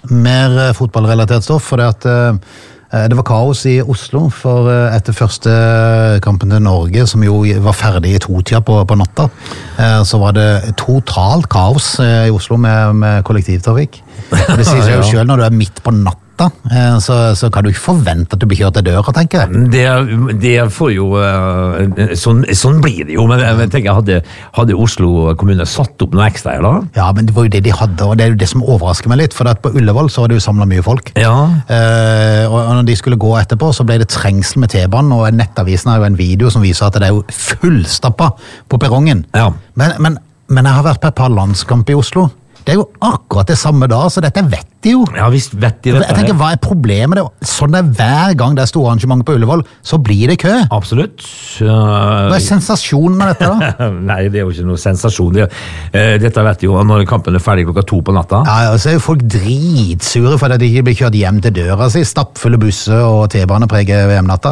mer fotballrelatert stoff, for det var kaos i Oslo for etter første kampen til Norge, som jo var ferdig i 2-tida på natta, så var det totalt kaos i Oslo med kollektivtrafikk. Det sier seg jo selv når du er midt på natta, så kan du ikke forvente at du blir kjørt til døra, tenker jeg. Det får jo sånn blir det jo, men jeg tenker, hadde Oslo kommune satt opp noe ekstra her da? Ja, men det var jo det de hadde, og det er jo det som overrasker meg litt, for at på Ullevål så var det jo samlet mye folk. Ja. Og når de skulle gå etterpå, så ble det trengsel med T-banen, og Nettavisen har jo en video som viser at det er jo fullstappa på perrongen. Ja. Men jeg har vært på et par landskamp i Oslo. Det er jo akkurat det samme da, så dette vet de jo. Ja, visst vet de dette. Jeg tenker, hva er problemet? Sånn det hver gang det er store arrangement på Ullevål, så blir det kø. Absolutt. Hva er sensasjonen med dette da? Nei, det er jo ikke noe sensasjon. Dette vet jo når kampen er ferdig 2 på natta. Ja, så er jo folk dritsure for at de ikke blir kjørt hjem til døra si, stappfulle busser og T-bane preger VM-natta.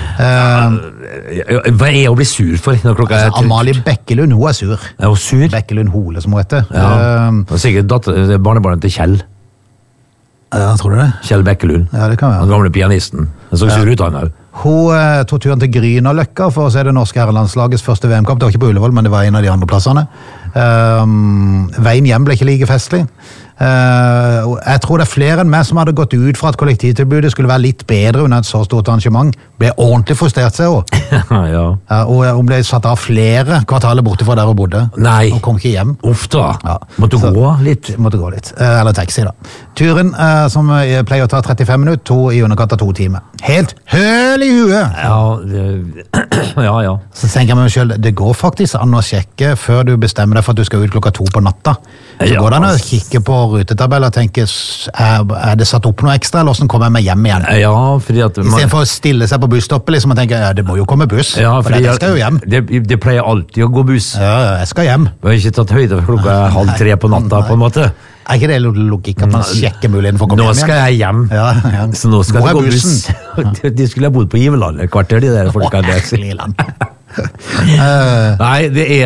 Hva er å bli sur for når klokka er Amalie Bekkelund, hun er sur. Er hun sur? Bekkelund Hole, som hun heter. Ja, og sikkert barnebarnet til Kjell. Ja, tror du det? Kjell Bekkelund. Ja, det kan være. Den gamle pianisten. Den så sur ut han også. Hun tog turen til Grünerløkka for å se det norske herrelandslagets første VM-kamp. Det var ikke på Ullevål, men det var en av de andre plassene. Veien hjem ble ikke like festlig. Jeg tror det er flere enn meg som hadde gått ut fra at kollektivtilbudet skulle være litt bedre under et så stort arrangement. Ble ordentlig frustrert seg også. Ja. Og hun ble satt av flere kvartaler borte fra der hun bodde. Nei. Hun kom ikke hjem. Uff da. Ja. Måtte gå litt. Måtte gå litt. Eller taxi da. Turen som pleier å ta 35 minutter, tog i underkant av 2 timer. Helt høl i huet! Ja. Så tenker jeg meg selv, det går faktisk an å sjekke før du bestemmer deg for at du skal ut 2 på natta. Så går det an å kikke på rutetabell og tenke, er det satt opp noe ekstra, eller hvordan kommer jeg meg hjem igjen? Ja, fordi at I stedet for å stille seg på busstoppet liksom, og tenke, det må jo komme buss, for jeg skal jo hjem. Det pleier alltid å gå buss. Ja, jeg skal hjem. Vi har ikke tatt høyde for klokka 2:30 på natta, på en måte. Er ikke det logikk at man sjekker muligheten for å komme hjem igjen? Nå skal jeg hjem, ja. Så nå skal det gå bussen. buss. De skulle ha bodd på Givelandet kvarter, de der folka der. Nei,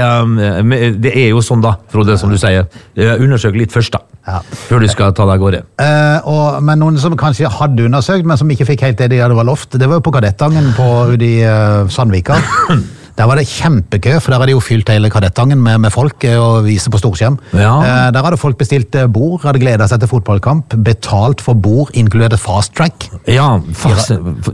det er jo sånn da, Frode, som du sier. Undersøk litt først da, før du skal ta deg av gårde. Men noen som kanskje hadde undersøkt, men som ikke fikk helt det de hadde var lovt, det var jo på Kadettangen ute i Sandvika. Der var det kjempekø, for der hadde jo fylt hele Kadettangen med folk og vise på storskjerm. Ja. Der hadde folk bestilt bord, hadde gledet seg til fotballkamp, betalt for bord, inkludert fast track. Ja, fast...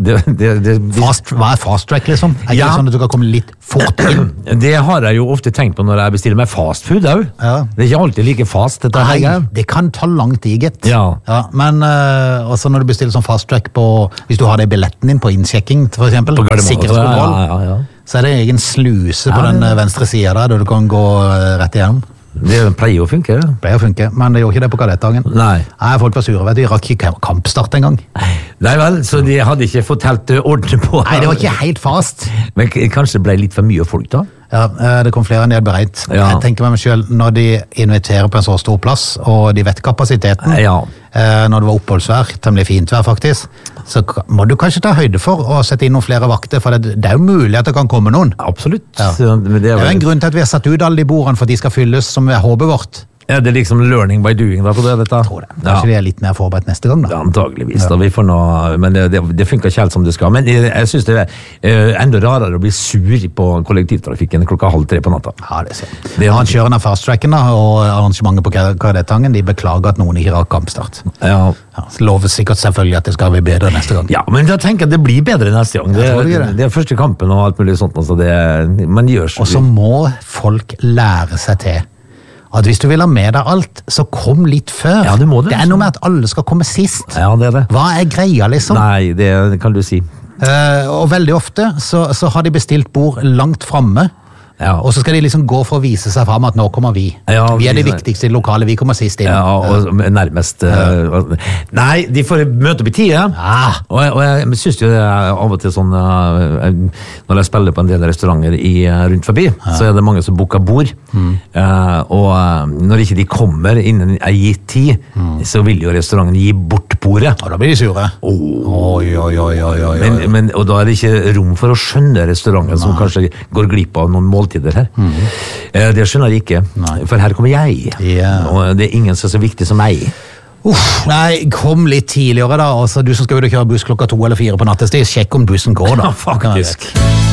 Hva er fast track, liksom? Er det sånn at du kan komme litt fort inn? Det har jeg jo ofte tenkt på når jeg bestiller meg fast food, også. Ja. Det er ikke alltid like fast, dette her. Nei, det kan ta lang tid, gitt. Ja. Men også når du bestiller sånn fast track på, hvis du har det i billetten din på innsjekking, for eksempel, sikkerhetskontroll, ja. Så er det egen sluse på den venstre siden der du kan gå rett igjennom. Det pleier å funke. Men det gjorde ikke det på Kadettangen. Nei, folk var sure, vet du, de rakk ikke kampstart en gang. Nei vel, så de hadde ikke fått helt ordentlig på. Nei, det var ikke helt fast. Men kanskje det ble litt for mye folk da? Ja, det kom flere enn de hadde beregnet. Ja. Jeg tenker meg selv, når de inviterer på en så stor plass, og de vet kapasiteten, når det var oppholdsvær, temmelig fint vær faktisk, så må du kanskje ta høyde for å sette inn noen flere vakter, for det er jo mulig at det kan komme noen. Absolutt. Ja. Det er jo en grunn til at vi har satt ut alle de bordene, for at de skal fylles som er håpet vårt. Ja, det er liksom learning by doing da, på dette. Jeg tror det. Kanskje de er litt mer forberedt neste gang da. Ja, antageligvis da, vi får men det funker ikke helt som det skal. Men jeg synes det er enda rarere å bli sur på kollektivtrafikken 2:30 på natta. Ja, det ser jeg. Arrangøren av fasttracken da, og arrangementet på Kadettangen, de beklager at noen ikke rakk kampstart. Ja. Så lover sikkert selvfølgelig at det skal bli bedre neste gang. Ja, men da tenker jeg at det blir bedre neste gang. Det er første kampen og alt mulig sånt, så man gjør så. Og så må folk lære seg til at hvis du vil ha med deg alt, så kom litt før. Ja, du må det. Det er noe med at alle skal komme sist. Ja, det er det. Hva er greia, liksom? Nei, det kan du si. Og veldig ofte så har de bestilt bord langt fremme, og så skal de liksom gå for å vise seg frem at nå kommer vi. Vi er det viktigste i lokalet, vi kommer sist inn. Ja, og nærmest. Nei, de får møte opp i tide. Og jeg synes jo det er av og til sånn, når jeg spiller på en del restauranter rundt forbi, så er det mange som booker bord. Og når ikke de kommer innen en gitt tid, så vil jo restauranten gi bort bordet. Og da blir de sure. Oi. Og da er det ikke rom for å skjønne restauranten som kanskje går glipp av noen måltider her. Det skjønner jeg ikke. For her kommer jeg. Og det er ingen som er så viktig som meg. Nei, kom litt tidligere da. Altså, du som skal ut og kjøre buss klokka 2 eller 4 på nattestid, sjekk om bussen går da. Faktisk.